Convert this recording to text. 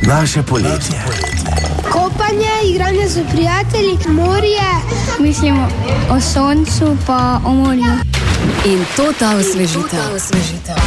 Naše poletje. Kopanje, igranje s prijatelji, morje. Mislimo o soncu pa o morju. In to ta osvežitev.